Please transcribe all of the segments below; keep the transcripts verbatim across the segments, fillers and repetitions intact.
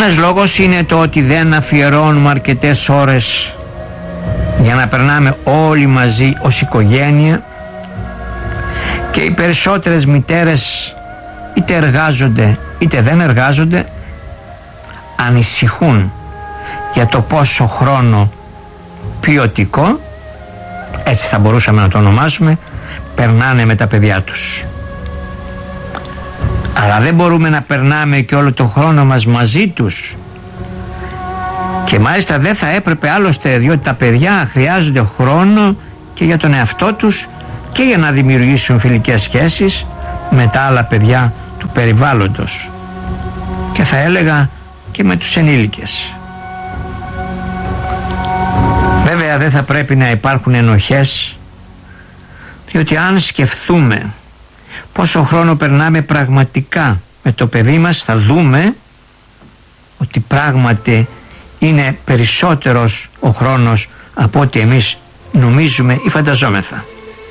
Ένας λόγος είναι το ότι δεν αφιερώνουμε αρκετές ώρες για να περνάμε όλοι μαζί ως οικογένεια, και οι περισσότερες μητέρες είτε εργάζονται είτε δεν εργάζονται ανησυχούν για το πόσο χρόνο ποιοτικό, έτσι θα μπορούσαμε να το ονομάσουμε, περνάνε με τα παιδιά τους. Αλλά δεν μπορούμε να περνάμε και όλο το χρόνο μας μαζί τους, και μάλιστα δεν θα έπρεπε άλλωστε, διότι τα παιδιά χρειάζονται χρόνο και για τον εαυτό τους και για να δημιουργήσουν φιλικές σχέσεις με τα άλλα παιδιά του περιβάλλοντος, και θα έλεγα και με τους ενήλικες. Βέβαια δεν θα πρέπει να υπάρχουν ενοχές, διότι αν σκεφτούμε πόσο χρόνο περνάμε πραγματικά με το παιδί μας, θα δούμε ότι πράγματι είναι περισσότερος ο χρόνος από ό,τι εμείς νομίζουμε ή φανταζόμεθα.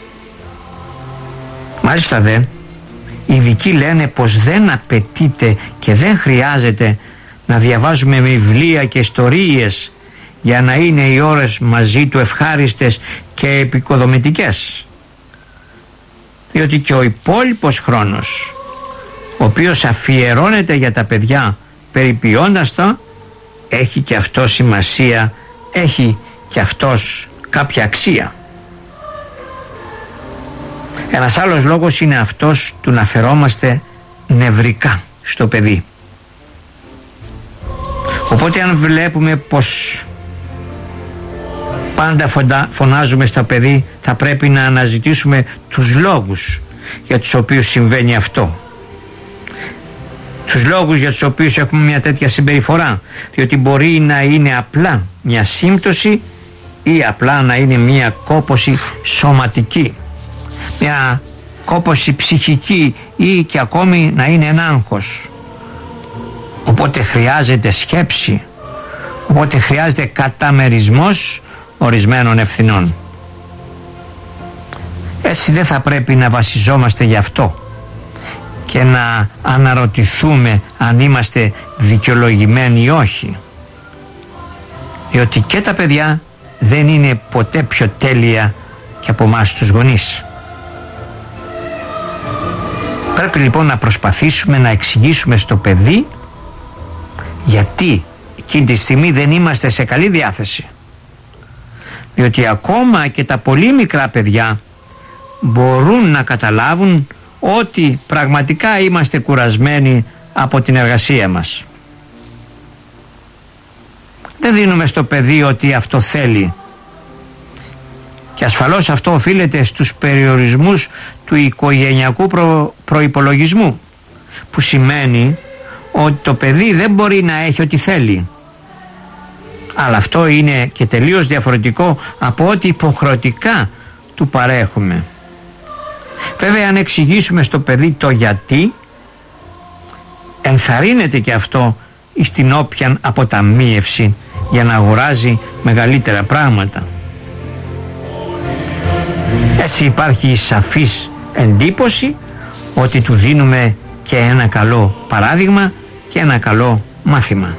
Μάλιστα δε, οι ειδικοί λένε πως δεν απαιτείται και δεν χρειάζεται να διαβάζουμε βιβλία και ιστορίες για να είναι οι ώρες μαζί του ευχάριστες και επικοδομητικές, διότι και ο υπόλοιπος χρόνος, ο οποίος αφιερώνεται για τα παιδιά περιποιώντας το, έχει και αυτό σημασία, έχει και αυτός κάποια αξία. Ένας άλλος λόγος είναι αυτός του να φερόμαστε νευρικά στο παιδί. Οπότε αν βλέπουμε πως πάντα φωνάζουμε στο παιδί, θα πρέπει να αναζητήσουμε τους λόγους για τους οποίους συμβαίνει αυτό. Τους λόγους για τους οποίους έχουμε μια τέτοια συμπεριφορά, διότι μπορεί να είναι απλά μια σύμπτωση ή απλά να είναι μια κόπωση σωματική, μια κόπωση ψυχική, ή και ακόμη να είναι ένα άγχος. Οπότε χρειάζεται σκέψη, οπότε χρειάζεται καταμερισμός ορισμένων ευθυνών. Έτσι δεν θα πρέπει να βασιζόμαστε γι' αυτό και να αναρωτηθούμε αν είμαστε δικαιολογημένοι ή όχι, διότι και τα παιδιά δεν είναι ποτέ πιο τέλεια και από εμάς τους γονείς. Πρέπει λοιπόν να προσπαθήσουμε να εξηγήσουμε στο παιδί γιατί εκείνη τη στιγμή δεν είμαστε σε καλή διάθεση, διότι ακόμα και τα πολύ μικρά παιδιά μπορούν να καταλάβουν ότι πραγματικά είμαστε κουρασμένοι από την εργασία μας. Δεν δίνουμε στο παιδί ότι αυτό θέλει, και ασφαλώς αυτό οφείλεται στους περιορισμούς του οικογενειακού προ... προϋπολογισμού, που σημαίνει ότι το παιδί δεν μπορεί να έχει ό,τι θέλει. Αλλά αυτό είναι και τελείως διαφορετικό από ό,τι υποχρεωτικά του παρέχουμε. Βέβαια αν εξηγήσουμε στο παιδί το γιατί, ενθαρρύνεται και αυτό στην όποιαν αποταμίευση για να αγοράζει μεγαλύτερα πράγματα. Έτσι υπάρχει η σαφής εντύπωση ότι του δίνουμε και ένα καλό παράδειγμα και ένα καλό μάθημα.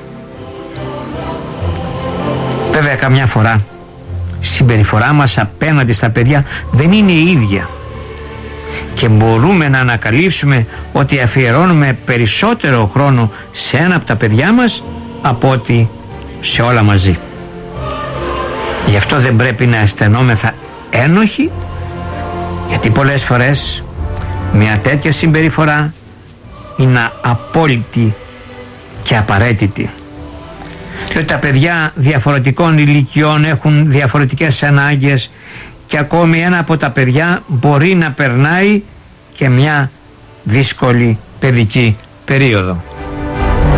Βέβαια καμιά φορά η συμπεριφορά μας απέναντι στα παιδιά δεν είναι η ίδια, και μπορούμε να ανακαλύψουμε ότι αφιερώνουμε περισσότερο χρόνο σε ένα από τα παιδιά μας από ότι σε όλα μαζί. Γι' αυτό δεν πρέπει να αισθανόμεθα ένοχοι, γιατί πολλές φορές μια τέτοια συμπεριφορά είναι απόλυτη και απαραίτητη, διότι τα παιδιά διαφορετικών ηλικιών έχουν διαφορετικές ανάγκες, και ακόμη ένα από τα παιδιά μπορεί να περνάει και μια δύσκολη παιδική περίοδο.